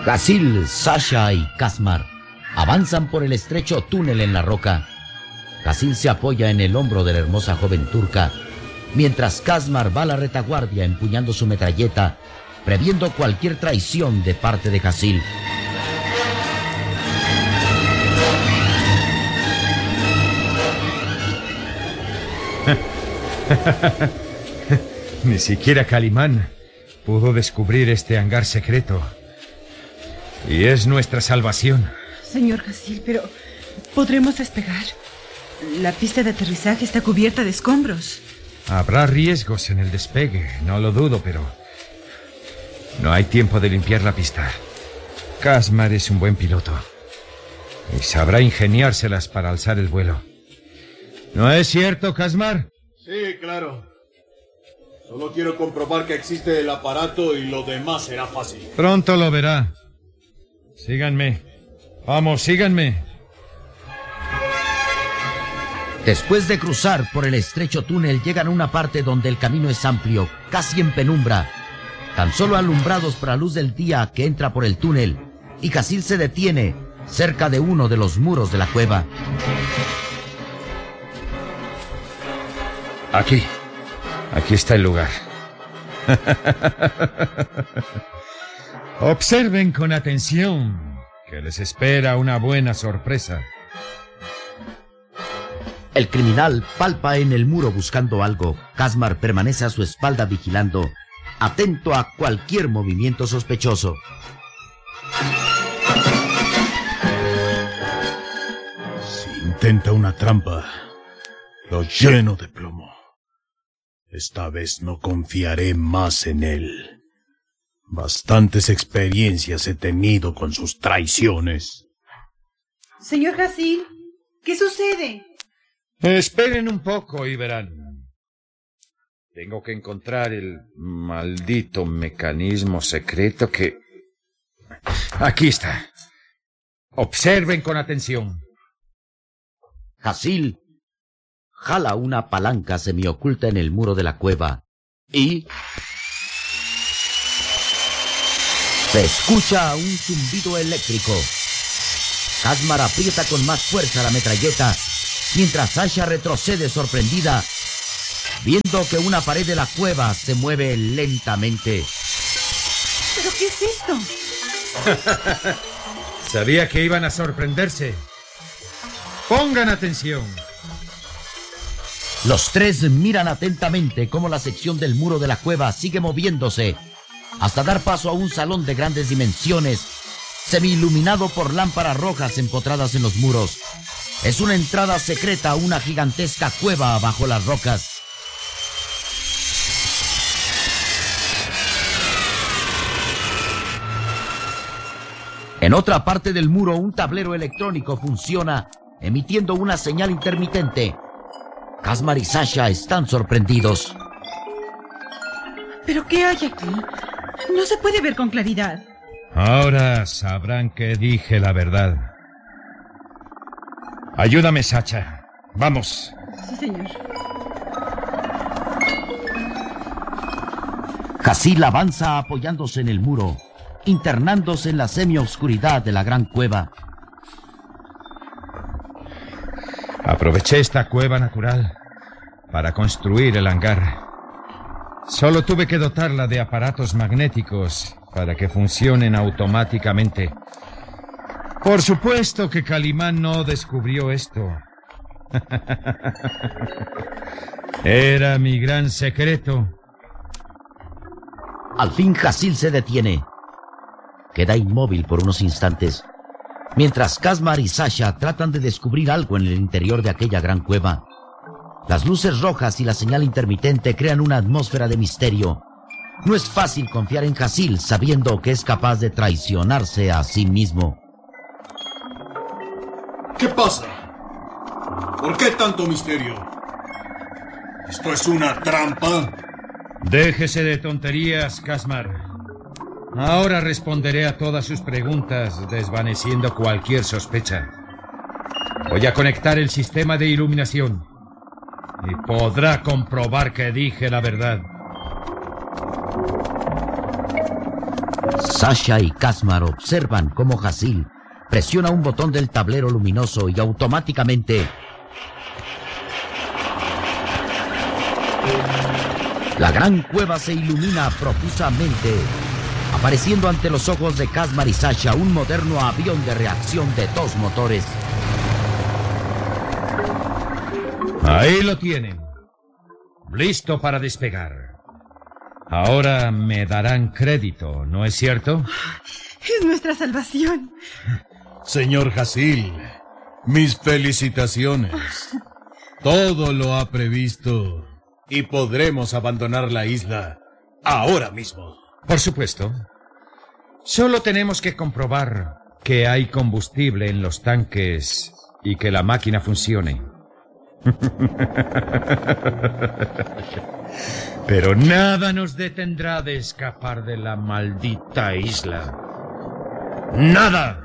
Kasil, Sasha y Kazmar avanzan por el estrecho túnel en la roca. Kasil se apoya en el hombro de la hermosa joven turca, mientras Kazmar va a la retaguardia empuñando su metralleta, previendo cualquier traición de parte de Kasil. Ni siquiera Calimán pudo descubrir este hangar secreto. Y es nuestra salvación. Señor Kasil, pero ¿podremos despegar? La pista de aterrizaje está cubierta de escombros. Habrá riesgos en el despegue, no lo dudo, pero no hay tiempo de limpiar la pista. Kazmar es un buen piloto y sabrá ingeniárselas para alzar el vuelo. ¿No es cierto, Kazmar? Sí, claro. Solo quiero comprobar que existe el aparato y lo demás será fácil. Pronto lo verá. Síganme. Vamos, síganme. Después de cruzar por el estrecho túnel, llegan a una parte donde el camino es amplio, casi en penumbra, tan solo alumbrados por la luz del día que entra por el túnel, y Kasil se detiene cerca de uno de los muros de la cueva. Aquí está el lugar. Observen con atención, que les espera una buena sorpresa. El criminal palpa en el muro buscando algo. Kazmar permanece a su espalda vigilando, atento a cualquier movimiento sospechoso. Si intenta una trampa, lo lleno de plomo. Esta vez no confiaré más en él. Bastantes experiencias he tenido con sus traiciones. Señor Kasil, ¿qué sucede? Esperen un poco y verán. Tengo que encontrar el maldito mecanismo secreto que... Aquí está. Observen con atención. Kasil jala una palanca semioculta en el muro de la cueva y... se escucha un zumbido eléctrico. Kazmar aprieta con más fuerza la metralleta, mientras Sasha retrocede sorprendida, viendo que una pared de la cueva se mueve lentamente. ¿Pero qué es esto? Sabía que iban a sorprenderse. Pongan atención. Los tres miran atentamente cómo la sección del muro de la cueva sigue moviéndose, hasta dar paso a un salón de grandes dimensiones, semi-iluminado por lámparas rojas empotradas en los muros. Es una entrada secreta a una gigantesca cueva bajo las rocas. En otra parte del muro, un tablero electrónico funciona, emitiendo una señal intermitente. Kazmar y Sasha están sorprendidos. ¿Pero qué hay aquí? No se puede ver con claridad. Ahora sabrán que dije la verdad. Ayúdame, Sasha. Vamos. Sí, señor. Kasil avanza apoyándose en el muro, internándose en la semioscuridad de la gran cueva. Aproveché esta cueva natural para construir el hangar. Solo tuve que dotarla de aparatos magnéticos para que funcionen automáticamente. Por supuesto que Calimán no descubrió esto. Era mi gran secreto. Al fin Kasil se detiene. Queda inmóvil por unos instantes, mientras Kazmar y Sasha tratan de descubrir algo en el interior de aquella gran cueva. Las luces rojas y la señal intermitente crean una atmósfera de misterio. No es fácil confiar en Kasil sabiendo que es capaz de traicionarse a sí mismo. ¿Qué pasa? ¿Por qué tanto misterio? ¿Esto es una trampa? Déjese de tonterías, Kazmar. Ahora responderé a todas sus preguntas, desvaneciendo cualquier sospecha. Voy a conectar el sistema de iluminación y podrá comprobar que dije la verdad. Sasha y Kazmar observan cómo Hasil presiona un botón del tablero luminoso y automáticamente la gran cueva se ilumina profusamente, apareciendo ante los ojos de Kazmar y Sasha un moderno avión de reacción de 2 motores. Ahí lo tienen. Listo para despegar. Ahora me darán crédito, ¿no es cierto? Es nuestra salvación. Señor Hasil, mis felicitaciones. Todo lo ha previsto y podremos abandonar la isla ahora mismo. Por supuesto. Solo tenemos que comprobar que hay combustible en los tanques y que la máquina funcione. Pero nada nos detendrá de escapar de la maldita isla. ¡Nada!